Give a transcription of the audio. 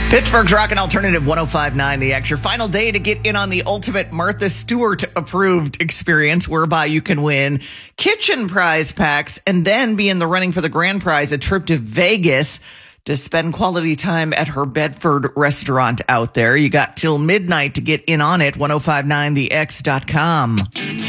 Pittsburgh's Rockin' Alternative 105.9 The X. Your final day to get in on the ultimate Martha Stewart approved experience, whereby you can win kitchen prize packs and then be in the running for the grand prize, a trip to Vegas to spend quality time at her Bedford restaurant out there. You got till midnight to get in on it. 1059thex.com.